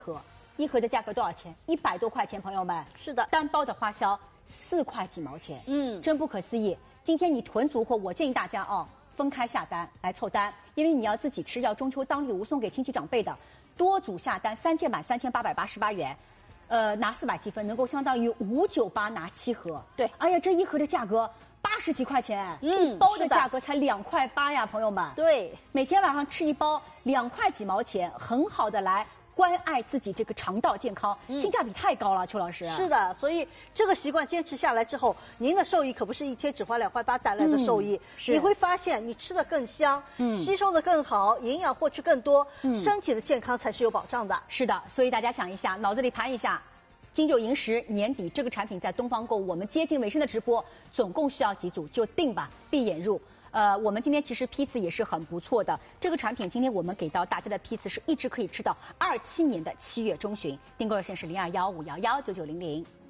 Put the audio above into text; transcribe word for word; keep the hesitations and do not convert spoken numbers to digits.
盒，一盒的价格多少钱？一百多块钱，朋友们。 是的， 单包的花销四块几毛钱， 嗯， 真不可思议。今天你囤足货，我建议大家哦，分开下单来凑单，因为你要自己吃，要中秋当礼物送给亲戚长辈的，多组下单，三件满三千八百八十八元。呃，拿四百积分能够相当于五九八拿七盒。 对， 哎呀，这一盒的价格八十几块钱， 嗯， 一包的价格才两块八呀，朋友们。 对， 每天晚上吃一包，两块几毛钱，很好的来关爱自己这个肠道健康， 嗯、 性价比太高了，邱老师。 是的，所以这个习惯坚持下来之后，您的受益可不是一天只花两块八带来的受益，嗯、你会发现你吃的更香，嗯，吸收的更好，营养获取更多，嗯，身体的健康才是有保障的。 是的，所以大家想一下，脑子里盘一下。金九银十年底这个产品在东方购，我们接近尾声的直播，总共需要几组就定吧，闭眼入。呃，我们今天其实批次也是很不错的，这个产品今天我们给到大家的批次是一直可以吃到二七年的七月中旬，订购热线是零二幺五幺幺九九零零。